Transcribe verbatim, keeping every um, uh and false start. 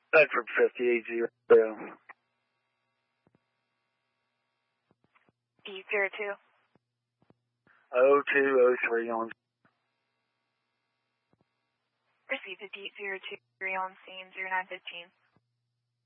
Bedford fifty-eight zero. D zero two. oh two oh three on. Received a D zero two three on scene zero nine fifteen.